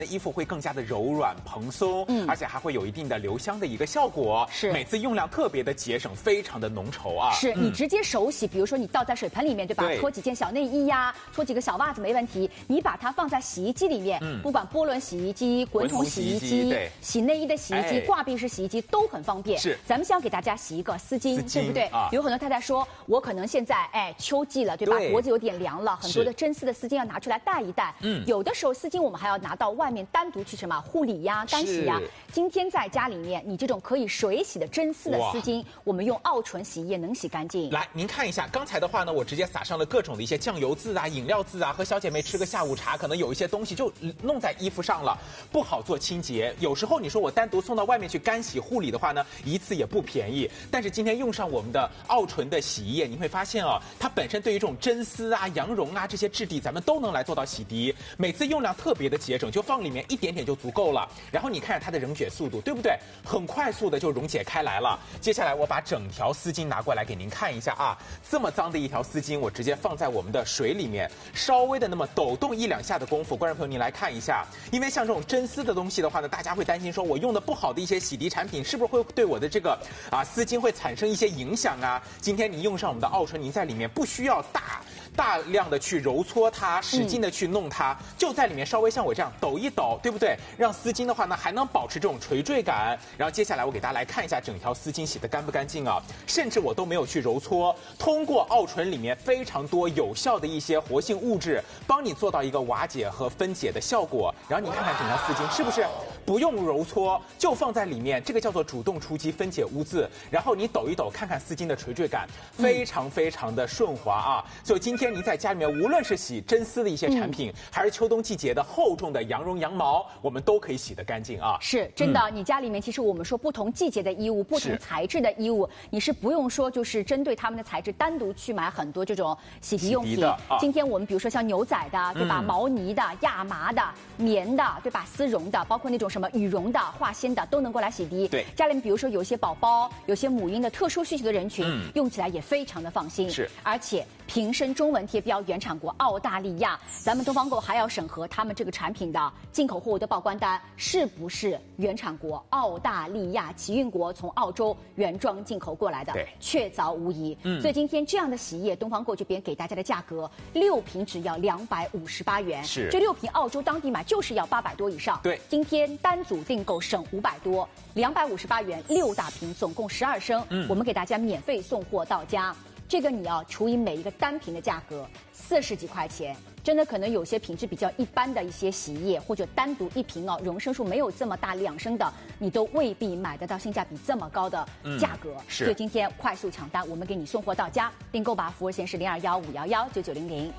衣服会更加的柔软蓬松，而且还会有一定的留香的一个效果。 是每次用量特别的节省，非常的浓稠啊。 是你直接手洗，比如说你倒在水盆里面，对吧？搓几件小内衣呀，搓几个小袜子没问题。你把它放在洗衣机里面，不管波轮洗衣机、滚筒洗衣机、洗内衣的洗衣机、挂壁式洗衣机都很方便。 是， 咱们先要给大家洗一个丝巾，对不对？有很多太太说，我可能现在秋季了，对吧？脖子有点凉了，很多的真丝的丝巾要拿出来带一带。有的时候丝巾我们还要拿到外面单独去什么护理呀、干洗呀。今天在家里面，你这种可以水洗的真丝的丝巾，我们用奥纯洗衣液能洗干净。 来，您看一下，刚才的话呢，我直接撒上了各种的一些酱油渍啊、饮料渍啊，和小姐妹吃个下午茶，可能有一些东西就弄在衣服上了，不好做清洁。有时候你说我单独送到外面去干洗护理的话呢，一次也不便宜。但是今天用上我们的奥纯的洗衣液，你会发现哦，它本身对于这种真丝啊、羊绒啊这些质地，咱们都能来做到洗涤。每次用量特别的节省，就放里面一点点就足够了。然后你看它的溶解速度，对不对？很快速的就溶解开来了。接下来我把整条丝巾拿过来给您看一下啊，这么脏的一条丝巾，我直接放在我们的水里面，稍微的那么抖动1、2下的功夫，观众朋友您来看一下。因为像这种真丝的东西的话呢，大家会担心说我用的不好的一些洗涤产品，是不是会对我的这个丝巾会产生一些影响啊？今天你用上我们的奥纯，您在里面不需要大量的去揉搓它，使劲的去弄它，就在里面稍微像我这样抖一抖，对不对？让丝巾的话呢还能保持这种垂坠感。然后接下来我给大家来看一下整条丝巾洗得干不干净啊，甚至我都没有去揉搓，通过奥纯里面非常多有效的一些活性物质，帮你做到一个瓦解和分解的效果。然后你看看整条丝巾是不是不用揉搓，就放在里面，这个叫做主动出击分解污渍。然后你抖一抖，看看丝巾的垂坠感，非常非常的顺滑啊。所以今天您在家里面，无论是洗真丝的一些产品，还是秋冬季节的厚重的羊绒、羊毛，我们都可以洗得干净啊。 是真的，你家里面其实我们说不同季节的衣物、不同材质的衣物，你是不用说就是针对它们的材质单独去买很多这种洗涤用品。今天我们比如说像牛仔的，对吧？毛呢的、亚麻的、棉的，对吧？丝绒的，包括那种什么羽绒的、化纤的，都能够来洗涤。 对， 家里面比如说有些宝宝、有些母婴的特殊需求的人群，用起来也非常的放心。 是， 而且瓶身中文贴标原产国澳大利亚，咱们东方购还要审核他们这个产品的进口货物的报关单是不是原产国澳大利亚起运国从澳洲原装进口过来的，确凿无疑。所以今天这样的洗衣液，东方购这边给大家的价格，6瓶只要258元， 是这6瓶澳洲当地买就是要800多以上。 对， 今天单组订购省500多，258元6大瓶，总共12升，我们给大家免费送货到家。这个你要除以每一个单瓶的价格，40几块钱，真的可能有些品质比较一般的一些洗衣液，或者单独一瓶容升数没有这么大2升的，你都未必买得到性价比这么高的价格。所以今天快速抢单，我们给你送货到家，订购吧，服务线是0215119900。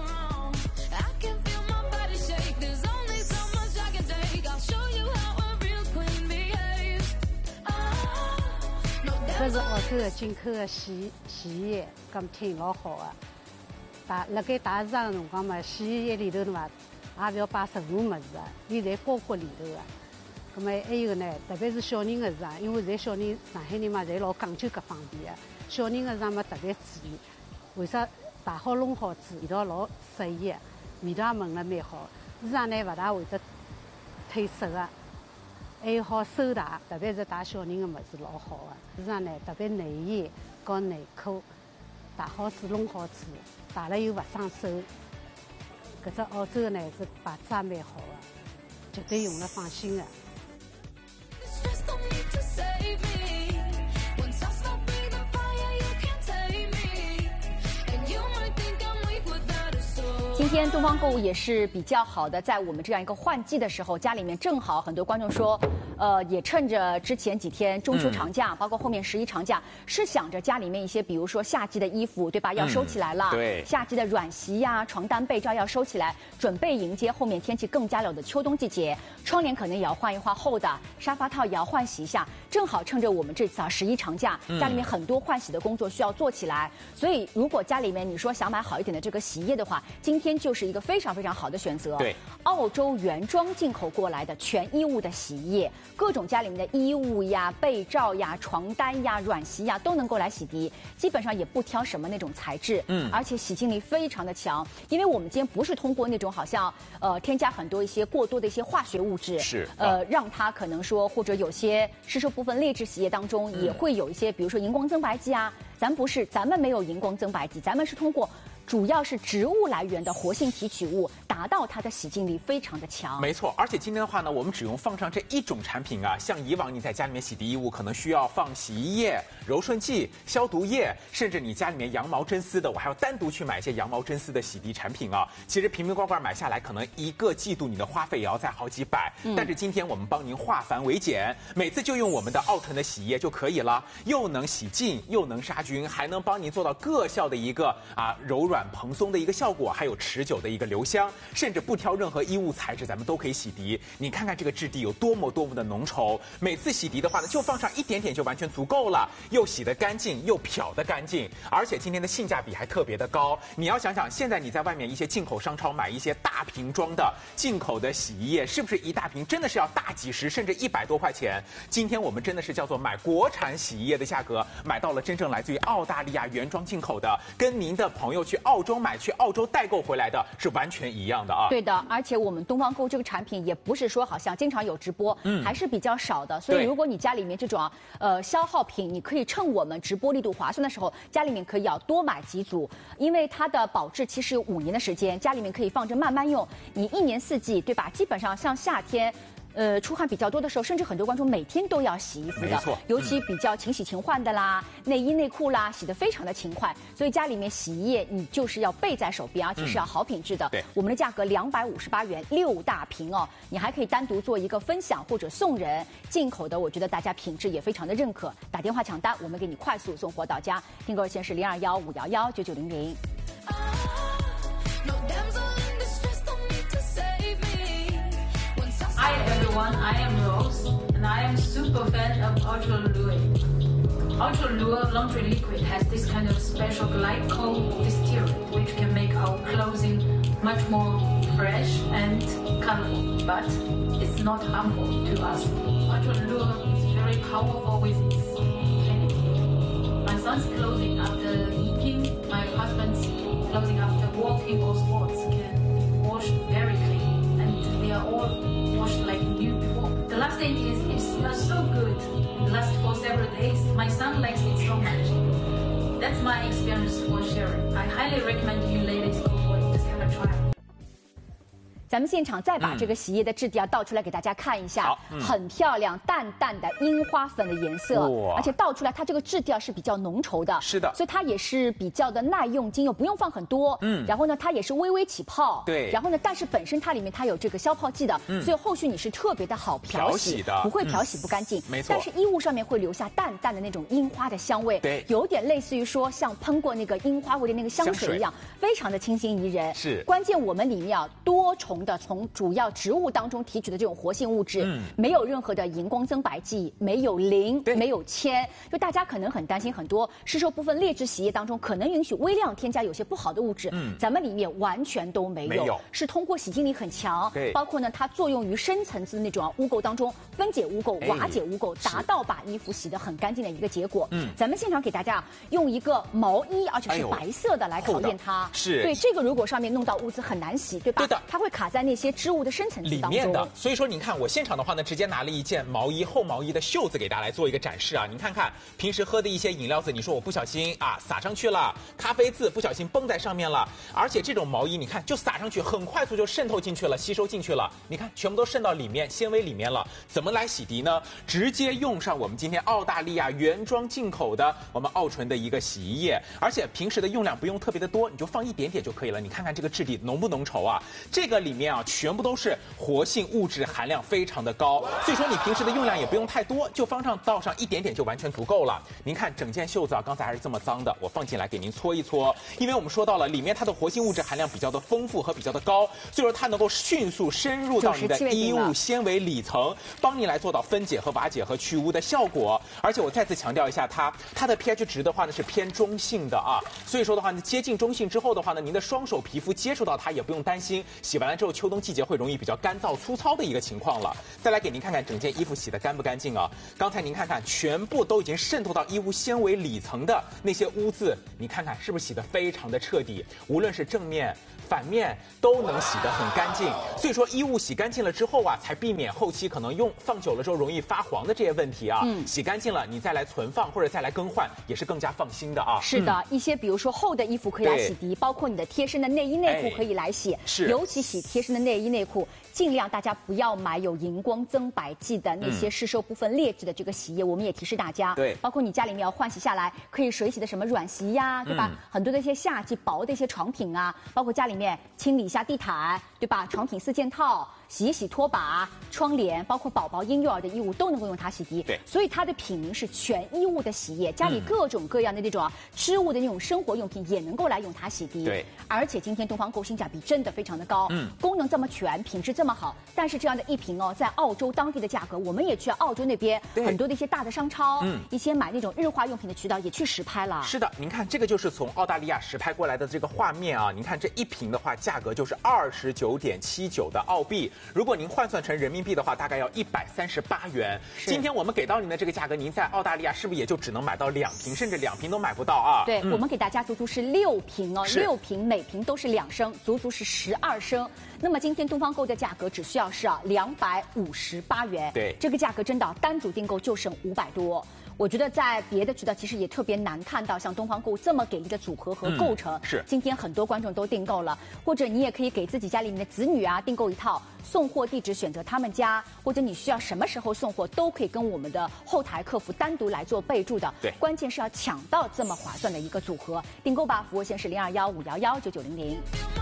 这是澳洲的进口的洗衣液，咁挺老好的。辣盖大市场的辰光嘛，洗衣液里头嘛，也不要摆任何物事的，伊侪包括里头的。咁么还有呢，特别是小人的市场，因为现在小人上海人嘛，侪老讲究搿方面的。小人的市场嘛特别注意，为啥摆好弄好煮，味道老适宜的，味道也闻了蛮好。市场呢勿大会得褪色的。还有好收汏，特别是汏小人的物事老好的。市场呢，特别内衣和内裤，汏好煮、弄好煮，汏了又勿伤手。搿只澳洲的呢是牌子也蛮好的，绝对用了放心的。 今天东方购物也是比较好的，在我们这样一个换季的时候，家里面正好很多观众说，也趁着之前几天中秋长假，包括后面11长假，是想着家里面一些，比如说夏季的衣服，对吧？要收起来了， 对， 夏季的软席呀、床单被罩要收起来，准备迎接后面天气更加冷的秋冬季节。窗帘可能也要换一换厚的，沙发套也要换洗一下。正好趁着我们这次11长假，家里面很多换洗的工作需要做起来，所以如果家里面你说想买好一点的这个洗衣液的话，今天就就是一个非常非常好的选择。 对， 澳洲原装进口过来的全衣物的洗衣液，各种家里面的衣物呀、被罩呀、床单呀、软席呀都能够来洗涤，基本上也不挑什么那种材质，而且洗净力非常的强。因为我们今天不是通过那种好像添加很多一些过多的一些化学物质， 是让它可能说或者有些湿受部分劣质洗液当中也会有一些，比如说荧光增白剂啊，咱不是，咱们没有荧光增白剂，咱们是通过主要是植物来源的活性提取物，达到它的洗净力非常的强。 没错，而且今天的话呢，我们只用放上这一种产品啊，像以往你在家里面洗涤衣物可能需要放洗衣液、柔顺剂、消毒液，甚至你家里面羊毛真丝的，我还要单独去买一些羊毛真丝的洗涤产品啊。其实瓶瓶罐罐买下来，可能一个季度你的花费也要在好几百。但是今天我们帮您化繁为简，每次就用我们的奥纯的洗衣液就可以了，又能洗净，又能杀菌，还能帮您做到各效的一个柔软蓬松的一个效果，还有持久的一个留香，甚至不挑任何衣物材质，咱们都可以洗涤。你看看这个质地有多么的浓稠，每次洗涤的话呢，就放上一点点就完全足够了，又洗得干净，又漂得干净，而且今天的性价比还特别的高。你要想想，现在你在外面一些进口商超买一些大瓶装的进口的洗衣液，是不是一大瓶真的是要大几十甚至100多块钱？今天我们真的是叫做买国产洗衣液的价格，买到了真正来自于澳大利亚原装进口的，跟您的朋友去澳洲买、去澳洲代购回来的是完全一样的啊。 对的，而且我们东方购这个产品也不是说好像经常有直播，还是比较少的。所以如果你家里面这种消耗品，你可以趁我们直播力度划算的时候，家里面可以多买几组，因为它的保质期是有5年的时间，家里面可以放着慢慢用，你1年4季，对吧？基本上像夏天。出汗比较多的时候，甚至很多观众每天都要洗衣服的， 没错， 尤其比较勤洗勤换的啦，内衣内裤啦，洗得非常的勤快，所以家里面洗衣液你就是要备在手边，而且是要好品质的。 对， 我们的价格258元6大瓶哦，你还可以单独做一个分享或者送人。进口的，我觉得大家品质也非常的认可，打电话抢单，我们给你快速送货到家。订购热线是0215119900。 Hi everyone, I am Rose, and I am super fan of Ultra Lure. Ultra Lure laundry liquid has this kind of special glycol distillate, which can make our clothing much more fresh and colorful, but it's not harmful to us. Ultra Lure is very powerful with its chemical. My son's clothing after eating, my husband's clothing after walking or sports can wash very clean, and they are all washed like new before. The last thing is it smells so good. It lasts for several days. My son likes it so much. That's my experience for sharing. I highly recommend you ladies go for it. Just have a try. 咱们现场再把这个洗衣液的质地倒出来给大家看一下，很漂亮，淡淡的樱花粉的颜色，而且倒出来它这个质地是比较浓稠的， 是的， 所以它也是比较的耐用，精油不用放很多，然后呢它也是微微起泡， 对， 然后呢但是本身它里面它有这个消泡剂的，所以后续你是特别的好漂洗的， 不会漂洗不干净， 没错， 但是衣物上面会留下淡淡的那种樱花的香味， 对， 有点类似于说像喷过那个樱花味的那个香水一样，非常的清新宜人， 是， 关键我们里面多重的从主要植物当中提取的这种活性物质，没有任何的荧光增白剂，没有磷，没有铅。就大家可能很担心，很多湿受部分劣质洗液当中可能允许微量添加有些不好的物质，咱们里面完全都没有，是通过洗净力很强，包括呢它作用于深层次那种污垢当中分解污垢、瓦解污垢，达到把衣服洗得很干净的一个结果。咱们现场给大家用一个毛衣，而且是白色的来考验它， 是对这个如果上面弄到污渍很难洗，对吧？对的，它会卡在那些织物的深层次当中。里面的， 所以说您看我现场的话呢，直接拿了一件毛衣厚毛衣的袖子给大家来做一个展示啊。您看看平时喝的一些饮料子，你说我不小心洒上去了，咖啡渍不小心崩在上面了，而且这种毛衣你看就洒上去，很快速就渗透进去了，吸收进去了。你看全部都渗到里面纤维里面了，怎么来洗涤呢？直接用上我们今天澳大利亚原装进口的我们奥纯的一个洗衣液，而且平时的用量不用特别的多，你就放一点点就可以了。你看看这个质地浓不浓稠啊？这个里面面啊，全部都是活性物质含量非常的高，所以说你平时的用量也不用太多，就方上倒上一点点就完全足够了。您看整件袖子啊，刚才还是这么脏的，我放进来给您搓一搓，因为我们说到了里面它的活性物质含量比较的丰富和比较的高，所以说它能够迅速深入到你的衣物纤维里层，帮你来做到分解和瓦解和去污的效果。而且我再次强调一下它的 pH 值的话呢是偏中性的啊，所以说的话呢接近中性之后的话呢，您的双手皮肤接触到它也不用担心洗完了之后秋冬季节会容易比较干燥粗糙的一个情况了。再来给您看看整件衣服洗得干不干净啊？刚才您看看全部都已经渗透到衣物纤维里层的那些污渍，你看看是不是洗得非常的彻底？无论是正面反面都能洗得很干净。所以说衣物洗干净了之后啊，才避免后期可能放久了之后容易发黄的这些问题啊。洗干净了你再来存放或者再来更换也是更加放心的啊。 是的，一些比如说厚的衣服可以来洗涤，包括你的贴身的内衣内裤可以来洗。 是， 尤其洗贴身的内衣内裤，尽量大家不要买有荧光增白剂的那些市售部分劣质的这个洗液。我们也提示大家， 对， 包括你家里面要换洗下来可以水洗的什么软洗衣呀，对吧？很多的一些夏季薄的一些床品啊，包括家里面清理一下地毯，对吧？床品4件套。洗一洗拖把、窗帘，包括宝宝婴幼儿的衣物都能够用它洗涤。 对， 所以它的品名是全衣物的洗液，家里各种各样的那种织物的那种生活用品也能够来用它洗涤。 对， 而且今天东方购性价比真的非常的高，功能这么全，品质这么好，但是这样的一瓶哦，在澳洲当地的价格，我们也去澳洲那边很多的一些大的商超，一些买那种日化用品的渠道也去实拍了。 是的，您看这个就是从澳大利亚实拍过来的这个画面啊，您看这一瓶的话，价格就是29.79的澳币。如果您换算成人民币的话，大概要138元。今天我们给到您的这个价格，您在澳大利亚是不是也就只能买到2瓶，甚至2瓶都买不到啊？ 对，我们给大家足足是6瓶哦，6瓶每瓶都是2升，足足是12升。那么今天东方购的价格只需要是258元。 对， 这个价格真的单组订购就省500多。我觉得在别的渠道其实也特别难看到像东方购这么给力的组合和构成。 是， 今天很多观众都订购了，或者你也可以给自己家里面的子女啊订购一套，送货地址选择他们家，或者你需要什么时候送货，都可以跟我们的后台客服单独来做备注的。 对， 关键是要抢到这么划算的一个组合，订购吧，服务线是0215119900。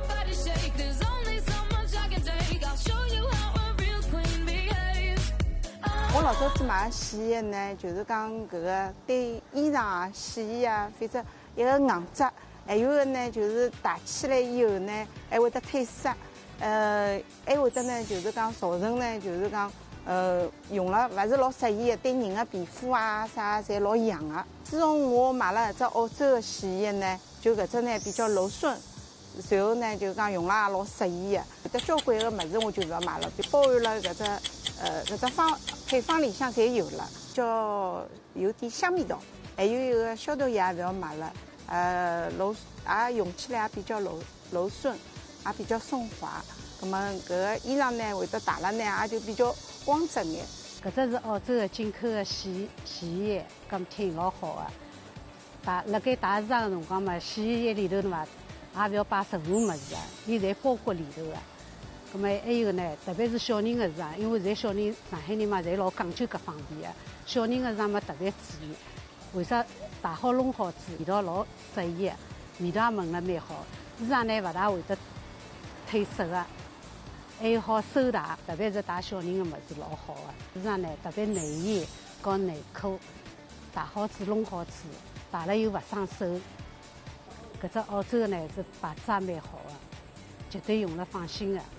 我老早子买洗衣呢，就是讲搿个对衣裳啊、洗衣啊，反正一个硬质，还有个呢就是洗起来以后呢，还会得褪色，还会得呢就是讲造成呢就是讲用了勿是老适宜的，对人的皮肤啊啥侪老痒的。自从我买了搿只澳洲的洗衣呢，就搿只呢比较柔顺。随后呢，就讲用了也老适宜的，有的交关个物事我就勿要买了，就包含了搿只配方里向侪有了，叫有点香味道，还有一个消毒液也勿要买了，也用起来也比较柔顺，也比较顺滑。那么搿个衣裳呢，会得洗了呢，也就比较光泽眼。 搿只是澳洲的进口的洗衣液，搿挺老好的。辣盖洗衣裳的辰光嘛，洗衣液里头的嘛。也不要摆任何物事啊，伊侪包括里头的。咁么还有呢，特别是小人的衣裳，因为现在小人上海人嘛，侪老讲究搿方面的。小人的衣裳嘛特别注意，为啥洗好弄好子，味道老适宜的，味道也闻了蛮好。衣裳呢勿大会得褪色的，还有好收汏，特别是洗小人的物事老好的。衣裳呢特别内衣和内裤，洗好子弄好子，洗了又勿伤手。搿只澳洲呢是牌子也蛮好的，绝对用了放心的。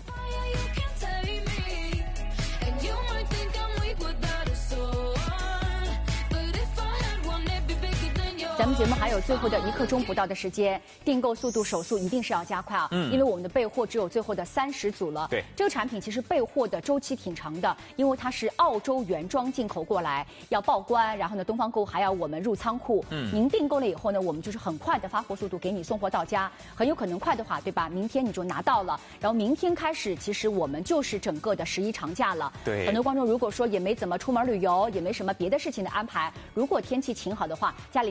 咱们节目还有最后的1刻钟不到的时间，订购速度手速一定是要加快啊！因为我们的备货只有最后的30组了。 对， 这个产品其实备货的周期挺长的，因为它是澳洲原装进口过来，要报关，然后呢，东方购还要我们入仓库。您订购了以后呢，我们就是很快的发货速度给你送货到家，很有可能快的话，对吧？明天你就拿到了，然后明天开始，其实我们就是整个的11长假了。 对， 很多观众如果说也没怎么出门旅游，也没什么别的事情的安排，如果天气晴好的话，家里面这个换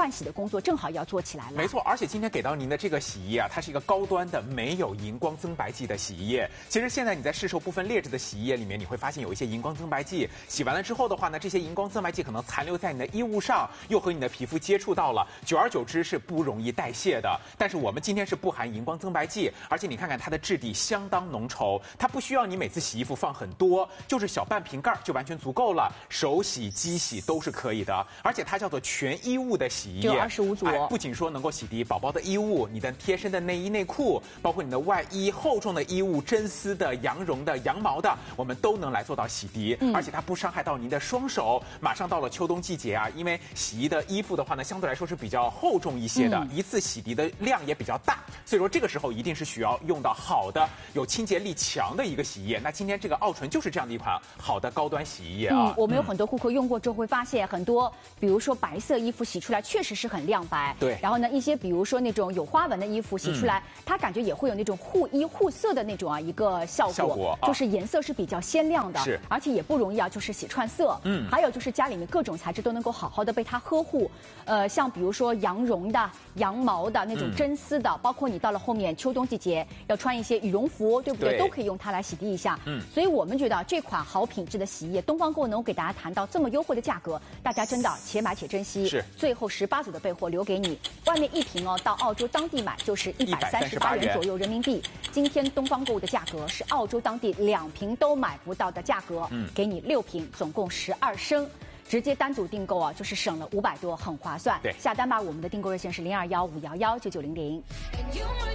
换洗的工作正好要做起来了。 没错，而且今天给到您的这个洗衣液啊，它是一个高端的没有荧光增白剂的洗衣液。其实现在你在市售部分劣质的洗衣液里面，你会发现有一些荧光增白剂，洗完了之后的话呢，这些荧光增白剂可能残留在你的衣物上，又和你的皮肤接触到了，久而久之是不容易代谢的。但是我们今天是不含荧光增白剂，而且你看看它的质地相当浓稠，它不需要你每次洗衣服放很多，就是小半瓶盖就完全足够了，手洗、机洗都是可以的。而且它叫做全衣物的洗衣液， 只有25组。 不仅说能够洗涤宝宝的衣物，你的贴身的内衣内裤，包括你的外衣、厚重的衣物、真丝的、羊绒的、羊毛的，我们都能来做到洗涤。而且它不伤害到您的双手。马上到了秋冬季节啊，因为洗衣的衣服的话呢，相对来说是比较厚重一些的，一次洗涤的量也比较大，所以说这个时候一定是需要用到好的、有清洁力强的一个洗衣液。那今天这个奥纯就是这样的一款好的高端洗衣液啊。 我们有很多顾客用过之后会发现，很多比如说白色衣服洗出来确实是很亮白， 对。 然后呢，一些比如说那种有花纹的衣服洗出来，它感觉也会有那种护衣护色的那种一个效果，就是颜色是比较鲜亮的， 是， 而且也不容易就是洗串色。还有就是家里面各种材质都能够好好的被它呵护，像比如说羊绒的、羊毛的那种真丝的，包括你到了后面秋冬季节要穿一些羽绒服，对不对？都可以用它来洗涤一下。所以我们觉得这款好品质的洗衣液，东方购能够给大家谈到这么优惠的价格，大家真的且买且珍惜。 是， 最后18组的备货留给你，外面一瓶到澳洲当地买就是138元左右人民币。今天东方购物的价格是澳洲当地2瓶都买不到的价格，给你6瓶，总共12升。直接单组订购就是省了500多，很划算。 对， 下单吧，我们的订购热线是0215119900。